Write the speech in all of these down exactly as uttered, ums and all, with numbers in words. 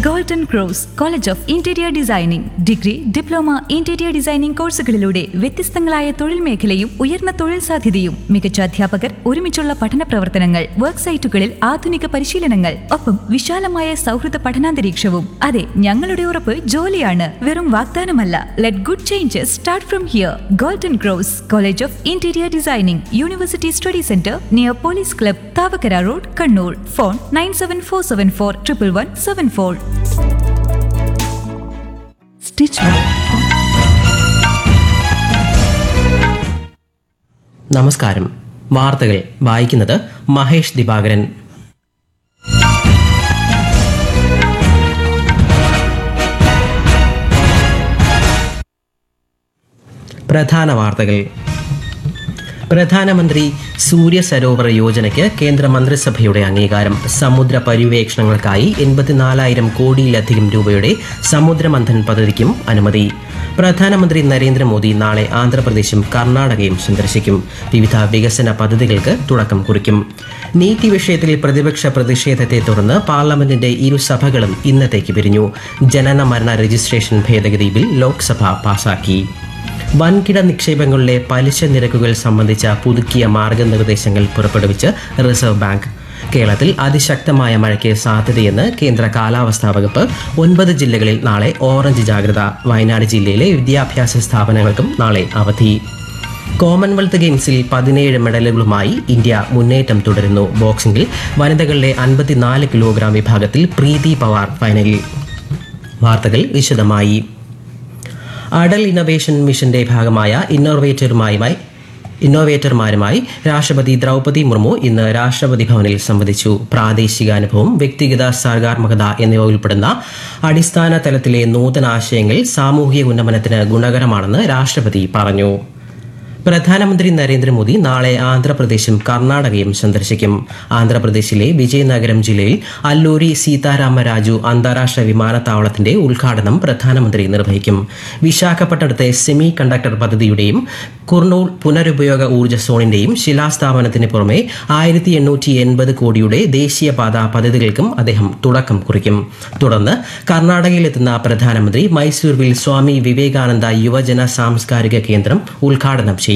Golden cross college of interior designing degree, diploma, interior designing കോഴ്സുകളിലൂടെ വ്യത്യസ്തങ്ങളായ തൊഴിൽ മേഖലയും ഉയർന്ന തൊഴിൽ സാധ്യതയും മികച്ച അധ്യാപകർ, ഒരുമിച്ചുള്ള പഠന പ്രവർത്തനങ്ങൾ, വർക്ക് സൈറ്റുകളിൽ ആധുനിക പരിശീലനങ്ങൾ, ഒപ്പം വിശാലമായ സൗഹൃദ പഠനാന്തരീക്ഷവും. അതെ, ഞങ്ങളുടെ ഉറപ്പ് ജോലിയാണ്, വെറും വാഗ്ദാനമല്ല. Let good changes start from here. Golden cross college of interior designing, university study centre near police club, Thavakkara road, Kannur. Phone nine seven four seven four triple one seven four. Stitch നമസ്കാരം. വാർത്തകൾ വായിക്കുന്നത് മഹേഷ് ദിവാകരൻ. പ്രധാന വാർത്തകൾ. പ്രധാനമന്ത്രി സൂര്യ സരോവർ യോജനയ്ക്ക് കേന്ദ്ര മന്ത്രിസഭയുടെ അംഗീകാരം. സമുദ്ര പര്യവേക്ഷണങ്ങൾക്കായി എൺപത്തിനാലായിരം കോടിയിലധികം രൂപയുടെ സമുദ്രമന്ഥൻ പദ്ധതിക്കും അനുമതി. പ്രധാനമന്ത്രി നരേന്ദ്രമോദി നാളെ ആന്ധ്രാപ്രദേശും കർണാടകയും സന്ദർശിക്കും. വിവിധ വികസന പദ്ധതികൾക്ക് തുടക്കം കുറിക്കും. നീറ്റ് വിഷയത്തിൽ പ്രതിപക്ഷ പ്രതിഷേധത്തെ തുടർന്ന് പാർലമെന്റിന്റെ ഇരുസഭകളും ഇന്നത്തേക്ക് പിരിഞ്ഞു. ജനന മരണ രജിസ്ട്രേഷൻ ഭേദഗതി ബിൽ ലോക്സഭ പാസാക്കി. വൻകിട നിക്ഷേപങ്ങളിലെ പലിശ നിരക്കുകൾ സംബന്ധിച്ച പുതുക്കിയ മാർഗനിർദ്ദേശങ്ങൾ പുറപ്പെടുവിച്ച് റിസർവ് ബാങ്ക്. കേരളത്തിൽ അതിശക്തമായ മഴയ്ക്ക് സാധ്യതയെന്ന് കേന്ദ്ര കാലാവസ്ഥാ വകുപ്പ്. ഒൻപത് ജില്ലകളിൽ നാളെ ഓറഞ്ച് ജാഗ്രത. വയനാട് ജില്ലയിലെ വിദ്യാഭ്യാസ സ്ഥാപനങ്ങൾക്കും നാളെ അവധി. കോമൺവെൽത്ത് ഗെയിംസിൽ പതിനേഴ് മെഡലുകളുമായി ഇന്ത്യ മുന്നേറ്റം തുടരുന്നു. ബോക്സിംഗിൽ വനിതകളുടെ അൻപത്തിനാല് കിലോഗ്രാം വിഭാഗത്തിൽ പ്രീതി പവാർ ഫൈനലിൽ. വാർത്തകൾ വിശദമായി. അടൽ ഇന്നൊവേഷൻ മിഷന്റെ ഭാഗമായ ഇന്നോവേറ്ററുമായി ഇന്നോവേറ്റർമാരുമായി രാഷ്ട്രപതി ദ്രൗപദി മുർമു ഇന്ന് രാഷ്ട്രപതി ഭവനിൽ സംവദിച്ചു. പ്രാദേശികാനുഭവം, വ്യക്തിഗത സർഗാത്മകത എന്നിവ ഉൾപ്പെടുന്ന അടിസ്ഥാന തലത്തിലെ നൂതനാശയങ്ങൾ സാമൂഹിക ഉന്നമനത്തിന് ഗുണകരമാണെന്ന് രാഷ്ട്രപതി പറഞ്ഞു. പ്രധാനമന്ത്രി നരേന്ദ്രമോദി നാളെ ആന്ധ്രാപ്രദേശും കർണാടകയും സന്ദർശിക്കും. ആന്ധ്രാപ്രദേശിലെ വിജയനഗരം ജില്ലയിൽ അല്ലൂരി സീതാരാമരാജു അന്താരാഷ്ട്ര വിമാനത്താവളത്തിന്റെ ഉദ്ഘാടനം പ്രധാനമന്ത്രി നിർവഹിക്കും. വിശാഖപട്ടണത്തെ സെമി കണ്ടക്ടർ പദ്ധതിയുടെയും കുർണൂൽ പുനരുപയോഗ ഊർജ്ജ സോണിന്റെയും ശിലാസ്ഥാപനത്തിന് പുറമെ ആയിരത്തി എണ്ണൂറ്റി എൺപത് കോടിയുടെ ദേശീയപാത പദ്ധതികൾക്കും അദ്ദേഹം തുടക്കം കുറിക്കും. തുടർന്ന് കർണാടകയിലെത്തുന്ന പ്രധാനമന്ത്രി മൈസൂരുവിൽ സ്വാമി വിവേകാനന്ദ യുവജന സാംസ്കാരിക കേന്ദ്രം ഉദ്ഘാടനം ചെയ്യും.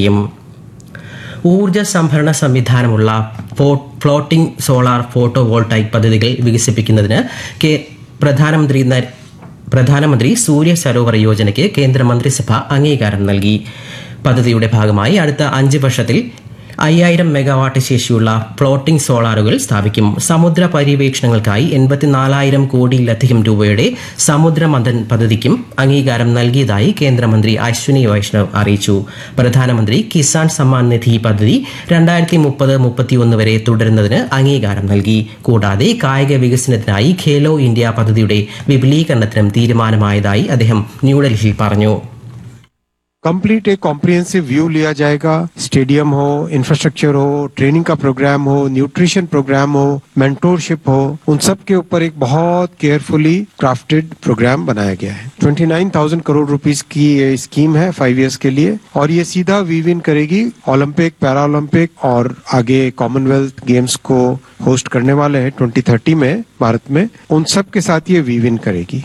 ഊർജ്ജ സംഭരണ സംവിധാനമുള്ള ഫ്ലോട്ടിംഗ് സോളാർ ഫോട്ടോ വോൾട്ടായിക് പദ്ധതികൾ വികസിപ്പിക്കുന്നതിന് പ്രധാനമന്ത്രി പ്രധാനമന്ത്രി സൂര്യ സരോവർ യോജനയ്ക്ക് കേന്ദ്ര മന്ത്രിസഭ അംഗീകാരം നൽകി. പദ്ധതിയുടെ ഭാഗമായി അടുത്ത അഞ്ച് വർഷത്തിൽ അയ്യായിരം മെഗാവാട്ട് ശേഷിയുള്ള ഫ്ലോട്ടിംഗ് സോളാറുകൾ സ്ഥാപിക്കും. സമുദ്ര പര്യവേക്ഷണങ്ങൾക്കായി എൺപത്തിനാലായിരം കോടിയിലധികം രൂപയുടെ സമുദ്രമന്ഥൻ പദ്ധതിക്കും അംഗീകാരം നൽകിയതായി കേന്ദ്രമന്ത്രി അശ്വിനി വൈഷ്ണവ് അറിയിച്ചു. പ്രധാനമന്ത്രി കിസാൻ സമ്മാൻ നിധി പദ്ധതി രണ്ടായിരത്തി മുപ്പത് മുപ്പത്തിയൊന്ന് വരെ തുടരുന്നതിന് അംഗീകാരം നൽകി. കൂടാതെ കായിക വികസനത്തിനായി ഖേലോ ഇന്ത്യ പദ്ധതിയുടെ വിപുലീകരണത്തിനും തീരുമാനമായതായി അദ്ദേഹം ന്യൂഡൽഹിയിൽ പറഞ്ഞു. कंप्लीट एक कॉम्प्रिहेंसिव व्यू लिया जाएगा. स्टेडियम हो, इंफ्रास्ट्रक्चर हो, ट्रेनिंग का प्रोग्राम हो, न्यूट्रिशन प्रोग्राम हो, मेंटोरशिप हो, उन सब के ऊपर एक बहुत केयरफुली क्राफ्टेड प्रोग्राम बनाया गया है. उनतीस हज़ार करोड़ रुपीस की ये स्कीम है फाइव इयर्स के लिए और ये सीधा वीव इन करेगी ओलंपिक, पैरा ओलंपिक और आगे कॉमनवेल्थ गेम्स को होस्ट करने वाले हैं ट्वेंटी थर्टी में भारत में. उन सब के साथ ये वीव इन करेगी.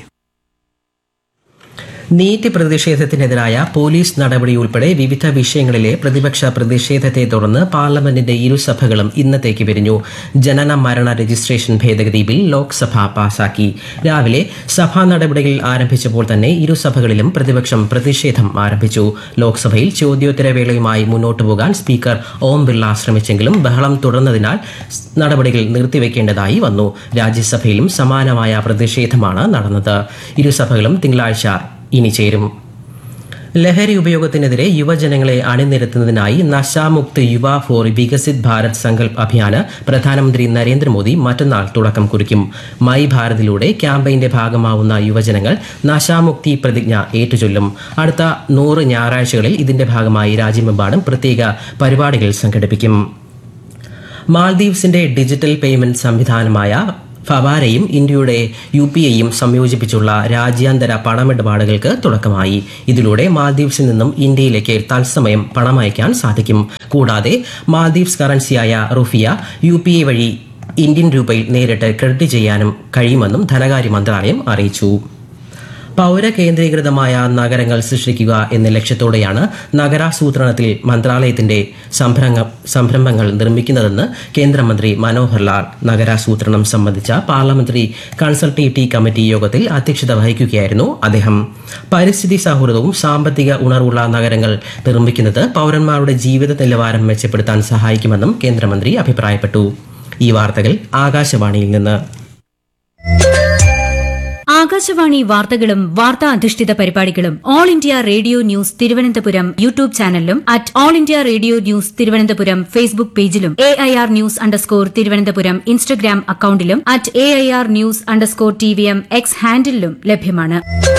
നീറ്റ് പ്രതിഷേധത്തിനെതിരായ പോലീസ് നടപടി ഉൾപ്പെടെ വിവിധ വിഷയങ്ങളിലെ പ്രതിപക്ഷ പ്രതിഷേധത്തെ തുടർന്ന് പാർലമെന്റിന്റെ ഇരുസഭകളും ഇന്നത്തേക്ക് പിരിഞ്ഞു. ജനന മരണ രജിസ്ട്രേഷൻ ഭേദഗതി ബിൽ ലോക്സഭ പാസാക്കി. രാവിലെ സഭാ നടപടികൾ ആരംഭിച്ചപ്പോൾ തന്നെ ഇരുസഭകളിലും പ്രതിപക്ഷം പ്രതിഷേധം ആരംഭിച്ചു. ലോക്സഭയിൽ ചോദ്യോത്തരവേളയുമായി മുന്നോട്ടു പോകാൻ സ്പീക്കർ ഓം ബിർള ശ്രമിച്ചെങ്കിലും ബഹളം തുടർന്നതിനാൽ നടപടികൾ നിർത്തിവെക്കേണ്ടതായി വന്നു. രാജ്യസഭയിലും സമാനമായ പ്രതിഷേധമാണ് നടന്നത്. ഇരുസഭകളും തിങ്കളാഴ്ച ഇനി ചേരും. ലഹരി ഉപയോഗത്തിനെതിരെ യുവജനങ്ങളെ അണിനിരത്തുന്നതിനായി നശാമുക്ത് യുവ ഫോർ വികസിത് ഭാരത് സങ്കൽപ് അഭിയാന് പ്രധാനമന്ത്രി നരേന്ദ്രമോദി മറ്റന്നാൾ തുടക്കം കുറിക്കും. മൈ ഭാരതിലൂടെ ക്യാമ്പയിന്റെ ഭാഗമാവുന്ന യുവജനങ്ങൾ നശാമുക്തി പ്രതിജ്ഞ ഏറ്റുചൊല്ലും. അടുത്ത നൂറ് ഞായറാഴ്ചകളിൽ ഇതിന്റെ ഭാഗമായി രാജ്യമെമ്പാടും പ്രത്യേക പരിപാടികൾ സംഘടിപ്പിക്കും. മാൽദീവ്സിന്റെ ഡിജിറ്റൽ പേയ്മെന്റ് സംവിധാനമായ ഫവാരയും ഇന്ത്യയുടെ യു പി ഐയും സംയോജിപ്പിച്ചുള്ള രാജ്യാന്തര പണമിടപാടുകൾക്ക് തുടക്കമായി. ഇതിലൂടെ മാൽദീവ്സിൽ നിന്നും ഇന്ത്യയിലേക്ക് തത്സമയം പണമയക്കാൻ സാധിക്കും. കൂടാതെ മാൽദീവ്സ് കറൻസിയായ റുഫിയ യു പി ഐ വഴി ഇന്ത്യൻ രൂപയിൽ നേരിട്ട് ക്രെഡിറ്റ് ചെയ്യാനും കഴിയുമെന്നും ധനകാര്യ മന്ത്രാലയം അറിയിച്ചു. പൗര കേന്ദ്രീകൃതമായ നഗരങ്ങൾ സൃഷ്ടിക്കുക എന്ന ലക്ഷ്യത്തോടെയാണ് നഗരാസൂത്രണത്തിൽ മന്ത്രാലയത്തിന്റെ സംരംഭങ്ങൾ നിർമ്മിക്കുന്നതെന്ന് കേന്ദ്രമന്ത്രി മനോഹർ ലാൽ നഗരാസൂത്രണം സംബന്ധിച്ച പാർലമെന്ററി കൺസൾട്ടേറ്റീവ് കമ്മിറ്റി യോഗത്തിൽ അധ്യക്ഷത വഹിക്കുകയായിരുന്നു അദ്ദേഹം. പരിസ്ഥിതി സൗഹൃദവും സാമ്പത്തിക ഉണർവുള്ള നഗരങ്ങൾ നിർമ്മിക്കുന്നത് പൌരന്മാരുടെ ജീവിത നിലവാരം മെച്ചപ്പെടുത്താൻ സഹായിക്കുമെന്നും കേന്ദ്രമന്ത്രി അഭിപ്രായപ്പെട്ടു. ഈ വാർത്തകൾ ആകാശവാണിയിൽ നിന്ന്. ആകാശവാണി വാർത്തകളും വാർത്താ അധിഷ്ഠിത പരിപാടികളും all India radio news Thiruvananthapuram YouTube ചാനലിലും at all India radio news Thiruvananthapuram Facebook പേജിലും A I R news underscore Thiruvananthapuram Instagram അക്കൌണ്ടിലും at A I R news underscore T V M X ഹാൻഡിലും ലഭ്യമാണ്.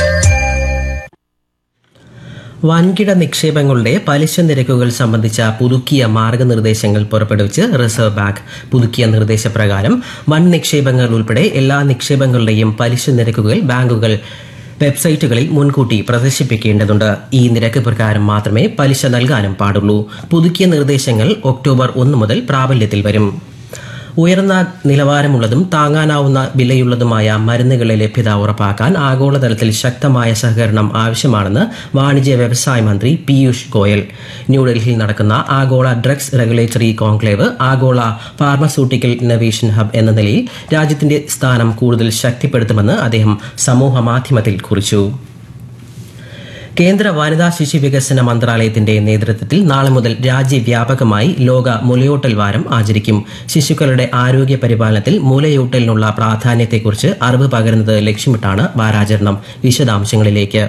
വൻകിട നിക്ഷേപങ്ങളുടെ പലിശ നിരക്കുകൾ സംബന്ധിച്ച പുതുക്കിയ മാർഗനിർദ്ദേശങ്ങൾ പുറപ്പെടുവിച്ച് റിസർവ് ബാങ്ക്. പുതുക്കിയ നിർദ്ദേശപ്രകാരം വൻ നിക്ഷേപങ്ങൾ ഉൾപ്പെടെ എല്ലാ നിക്ഷേപങ്ങളുടെയും പലിശ നിരക്കുകൾ ബാങ്കുകൾ വെബ്സൈറ്റുകളിൽ മുൻകൂട്ടി പ്രദർശിപ്പിക്കേണ്ടതുണ്ട്. ഈ നിരക്ക് പ്രകാരം മാത്രമേ പലിശ നൽകാനും പാടുള്ളൂ. പുതുക്കിയ നിർദ്ദേശങ്ങൾ ഒക്ടോബർ ഒന്ന് മുതൽ പ്രാബല്യത്തിൽ വരും. ഉയർന്ന നിലവാരമുള്ളതും താങ്ങാനാവുന്ന വിലയുള്ളതുമായ മരുന്നുകളുടെ ലഭ്യത ഉറപ്പാക്കാൻ ആഗോളതലത്തിൽ ശക്തമായ സഹകരണം ആവശ്യമാണെന്ന് വാണിജ്യ വ്യവസായ മന്ത്രി പീയൂഷ് ഗോയൽ. ന്യൂഡൽഹിയിൽ നടക്കുന്ന ആഗോള ഡ്രഗ്സ് റെഗുലേറ്ററി കോൺക്ലേവ് ആഗോള ഫാർമസ്യൂട്ടിക്കൽ ഇന്നൊവേഷൻ ഹബ് എന്ന നിലയിൽ രാജ്യത്തിന്റെ സ്ഥാനം കൂടുതൽ ശക്തിപ്പെടുത്തുമെന്ന് അദ്ദേഹം സമൂഹമാധ്യമത്തിൽ കുറിച്ചു. കേന്ദ്ര വനിതാ ശിശു വികസന മന്ത്രാലയത്തിന്റെ നേതൃത്വത്തിൽ നാളെ മുതൽ രാജ്യവ്യാപകമായി ലോക മുലയൂട്ടൽ വാരം ആചരിക്കും. ശിശുക്കളുടെ ആരോഗ്യ പരിപാലനത്തിൽ മുലയൂട്ടലിനുള്ള പ്രാധാന്യത്തെക്കുറിച്ച് അറിവ് പകരുന്നത് ലക്ഷ്യമിട്ടാണ് വാരാചരണം. വിശദാംശങ്ങളിലേക്ക്.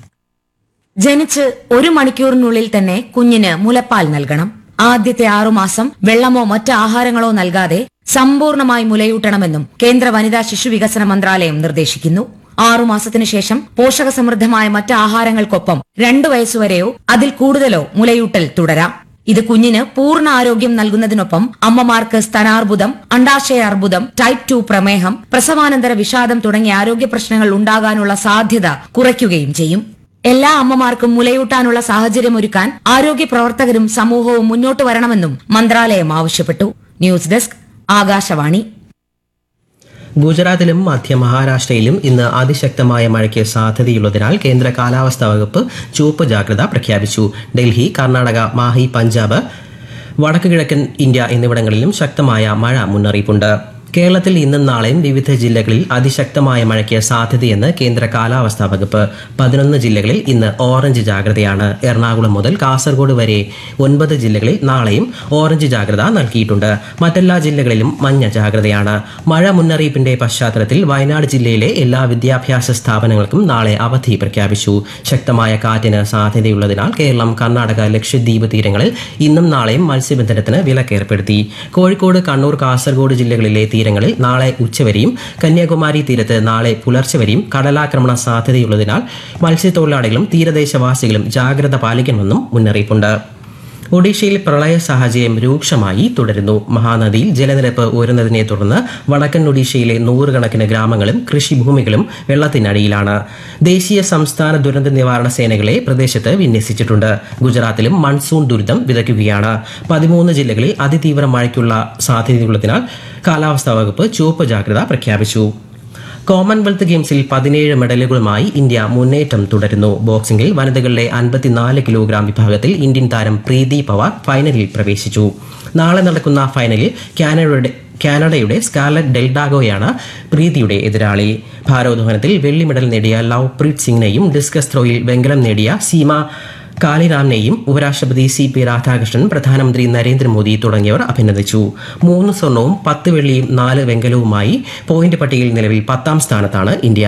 ജനിച്ച് ഒരു മണിക്കൂറിനുള്ളിൽ തന്നെ കുഞ്ഞിന് മുലപ്പാൽ നൽകണം. ആദ്യത്തെ ആറുമാസം വെള്ളമോ മറ്റ് ആഹാരങ്ങളോ നൽകാതെ സമ്പൂർണമായി മുലയൂട്ടണമെന്നും കേന്ദ്ര വനിതാ ശിശു വികസന മന്ത്രാലയം നിർദ്ദേശിക്കുന്നു. ആറുമാസത്തിനു ശേഷം പോഷകസമൃദ്ധമായ മറ്റ് ആഹാരങ്ങൾക്കൊപ്പം രണ്ടു വയസ്സുവരെയോ അതിൽ കൂടുതലോ മുലയൂട്ടൽ തുടരാം. ഇത് കുഞ്ഞിന് പൂർണ്ണ ആരോഗ്യം നൽകുന്നതിനൊപ്പം അമ്മമാർക്ക് സ്തനാർബുദം, അണ്ടാശയ അർബുദം, ടൈപ്പ് ടു പ്രമേഹം, പ്രസവാനന്തര വിഷാദം തുടങ്ങിയ ആരോഗ്യ പ്രശ്നങ്ങൾ ഉണ്ടാകാനുള്ള സാധ്യത കുറയ്ക്കുകയും ചെയ്യും. എല്ലാ അമ്മമാർക്കും മുലയൂട്ടാനുള്ള സാഹചര്യമൊരുക്കാൻ ആരോഗ്യ പ്രവർത്തകരും സമൂഹവും മുന്നോട്ട് വരണമെന്നും മന്ത്രാലയം ആവശ്യപ്പെട്ടു. News desk Akashvani. ഗുജറാത്തിലും മധ്യ മഹാരാഷ്ട്രയിലും ഇന്ന് അതിശക്തമായ മഴയ്ക്ക് സാധ്യതയുള്ളതിനാൽ കേന്ദ്ര കാലാവസ്ഥാ വകുപ്പ് ചുവപ്പ് ജാഗ്രത പ്രഖ്യാപിച്ചു. ഡൽഹി, കർണാടക, മാഹി, പഞ്ചാബ്, വടക്ക് കിഴക്കൻ ഇന്ത്യ എന്നിവിടങ്ങളിലും ശക്തമായ മഴ മുന്നറിയിപ്പുണ്ട്. കേരളത്തിൽ ഇന്നും നാളെയും വിവിധ ജില്ലകളിൽ അതിശക്തമായ മഴയ്ക്ക് സാധ്യതയെന്ന് കേന്ദ്ര കാലാവസ്ഥാ വകുപ്പ്. പതിനൊന്ന് ജില്ലകളിൽ ഇന്ന് ഓറഞ്ച് ജാഗ്രതയാണ്. എറണാകുളം മുതൽ കാസർഗോഡ് വരെ ഒൻപത് ജില്ലകളിൽ നാളെയും ഓറഞ്ച് ജാഗ്രത നൽകിയിട്ടുണ്ട്. മറ്റെല്ലാ ജില്ലകളിലും മഞ്ഞ ജാഗ്രതയാണ്. മഴ മുന്നറിയിപ്പിന്റെ പശ്ചാത്തലത്തിൽ വയനാട് ജില്ലയിലെ എല്ലാ വിദ്യാഭ്യാസ സ്ഥാപനങ്ങൾക്കും നാളെ അവധി പ്രഖ്യാപിച്ചു. ശക്തമായ കാറ്റിന് സാധ്യതയുള്ളതിനാൽ കേരളം, കർണാടക, ലക്ഷദ്വീപ് തീരങ്ങളിൽ ഇന്നും നാളെയും മത്സ്യബന്ധനത്തിന് വിലക്കേർപ്പെടുത്തി. കോഴിക്കോട്, കണ്ണൂർ, കാസർഗോഡ് ജില്ലകളിലെ തീരങ്ങളിൽ നാളെ ഉച്ചവരെയും കന്യാകുമാരി തീരത്ത് നാളെ പുലർച്ചെ വരെയും കടലാക്രമണ സാധ്യതയുള്ളതിനാൽ മത്സ്യത്തൊഴിലാളികളും തീരദേശവാസികളും ജാഗ്രത പാലിക്കണമെന്നും മുന്നറിയിപ്പുണ്ട്. ഒഡീഷയിൽ പ്രളയ സാഹചര്യം രൂക്ഷമായി തുടരുന്നു. മഹാനദിയിൽ ജലനിരപ്പ് ഉയരുന്നതിനെ തുടർന്ന് വടക്കൻ ഒഡീഷയിലെ നൂറുകണക്കിന് ഗ്രാമങ്ങളും കൃഷിഭൂമികളും വെള്ളത്തിനടിയിലാണ്. ദേശീയ സംസ്ഥാന ദുരന്ത നിവാരണ സേനകളെ പ്രദേശത്ത് വിന്യസിച്ചിട്ടുണ്ട്. ഗുജറാത്തിലും മൺസൂൺ ദുരിതം വിതയ്ക്കുകയാണ്. പതിമൂന്ന് ജില്ലകളിൽ അതിതീവ്ര മഴയ്ക്കുള്ള സാധ്യതയുള്ളതിനാൽ കാലാവസ്ഥാ വകുപ്പ് ചുവപ്പ് ജാഗ്രത പ്രഖ്യാപിച്ചു. കോമൺവെൽത്ത് ഗെയിംസിൽ പതിനേഴ് മെഡലുകളുമായി ഇന്ത്യ മുന്നേറ്റം തുടരുന്നു. ബോക്സിംഗിൽ വനിതകളുടെ അൻപത്തിനാല് കിലോഗ്രാം വിഭാഗത്തിൽ ഇന്ത്യൻ താരം പ്രീതി പവാർ ഫൈനലിൽ പ്രവേശിച്ചു. നാളെ നടക്കുന്ന ഫൈനലിൽ കാനഡയുടെ കാനഡയുടെ സ്കാർലറ്റ് ഡെൽഡാഗോയാണ് പ്രീതിയുടെ എതിരാളി. ഭാരോദ്വഹനത്തിൽ വെള്ളി മെഡൽ നേടിയ ലവ്പ്രീത് സിംഗിനെയും ഡിസ്കസ് ത്രോയിൽ വെങ്കലം നേടിയ സീമ കാളിറാമിനെയും ഉപരാഷ്ട്രപതി സി പി രാധാകൃഷ്ണൻ, പ്രധാനമന്ത്രി നരേന്ദ്രമോദി തുടങ്ങിയവർ അഭിനന്ദിച്ചു. മൂന്ന് സ്വർണവും പത്ത് വെള്ളിയും നാല് വെങ്കലവുമായി പോയിന്റ് പട്ടികയിൽ നിലവിൽ പത്താം സ്ഥാനത്താണ് ഇന്ത്യ.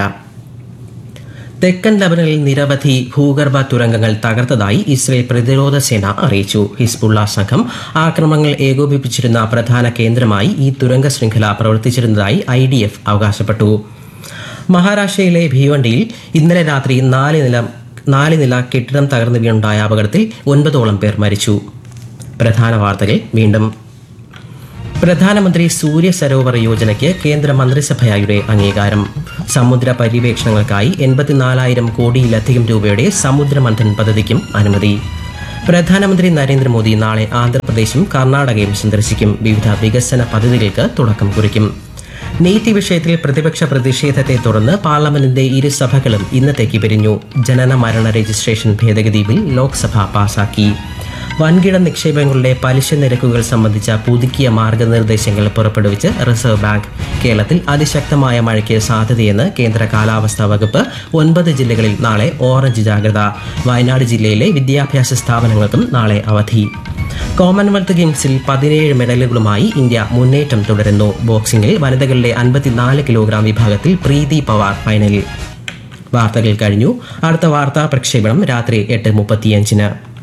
തെക്കൻ ലബനനിൽ നിരവധി ഭൂഗർഭ തുരങ്കങ്ങൾ തകർത്തതായി ഇസ്രയേൽ പ്രതിരോധ സേന അറിയിച്ചു. ഹിസ്ബുള്ള സംഘം ആക്രമണങ്ങൾ ഏകോപിപ്പിച്ചിരുന്ന പ്രധാന കേന്ദ്രമായി ഈ തുരങ്ക ശൃംഖല പ്രവർത്തിച്ചിരുന്നതായി ഐ ഡി എഫ് അവകാശപ്പെട്ടു. മഹാരാഷ്ട്രയിലെ ഭീവണ്ടിയിൽ ഇന്നലെ രാത്രി നാല് നില നാല് നില കെട്ടിടം തകർന്നു വീണുണ്ടായ അപകടത്തിൽ ഒൻപതോളം പേർ മരിച്ചു. പ്രധാന വാർത്തകൾ വീണ്ടും. പ്രധാനമന്ത്രി സൂര്യ സരോവർ യോജനയ്ക്ക് കേന്ദ്ര മന്ത്രിസഭയുടെ അംഗീകാരം. സമുദ്ര പര്യവേക്ഷണങ്ങൾക്കായി എൺപത്തിനാലായിരം കോടിയിലധികം രൂപയുടെ സമുദ്രമന്ഥൻ പദ്ധതിക്കും അനുമതി. പ്രധാനമന്ത്രി നരേന്ദ്രമോദി നാളെ ആന്ധ്രാപ്രദേശും കർണാടകയും സന്ദർശിക്കും. വിവിധ വികസന പദ്ധതികൾക്ക് തുടക്കം കുറിക്കും. നീറ്റ് വിഷയത്തിൽ പ്രതിപക്ഷ പ്രതിഷേധത്തെ തുടർന്ന് പാർലമെന്റിന്റെ ഇരുസഭകളും ഇന്നത്തേക്ക് പിരിഞ്ഞു. ജനന മരണ രജിസ്ട്രേഷൻ ഭേദഗതി ബിൽ ലോക്സഭ പാസാക്കി. വൻകിട നിക്ഷേപങ്ങളുടെ പലിശ നിരക്കുകൾ സംബന്ധിച്ച പുതുക്കിയ മാർഗനിർദ്ദേശങ്ങൾ പുറപ്പെടുവിച്ച് റിസർവ് ബാങ്ക്. കേരളത്തിൽ അതിശക്തമായ മഴയ്ക്ക് സാധ്യതയെന്ന് കേന്ദ്ര കാലാവസ്ഥാ വകുപ്പ്. ഒൻപത് ജില്ലകളിൽ നാളെ ഓറഞ്ച് ജാഗ്രത. വയനാട് ജില്ലയിലെ വിദ്യാഭ്യാസ സ്ഥാപനങ്ങൾക്കും നാളെ അവധി. കോമൺവെൽത്ത് ഗെയിംസിൽ പതിനേഴ് മെഡലുകളുമായി ഇന്ത്യ മുന്നേറ്റം തുടരുന്നു. ബോക്സിംഗിൽ വനിതകളുടെ അൻപത്തിനാല് കിലോഗ്രാം വിഭാഗത്തിൽ പ്രീതി പവാർ ഫൈനലിൽ. വാർത്തകൾ കഴിഞ്ഞു. അടുത്ത വാർത്താ പ്രക്ഷേപണം രാത്രി എട്ട് മുപ്പത്തിയഞ്ചിന്.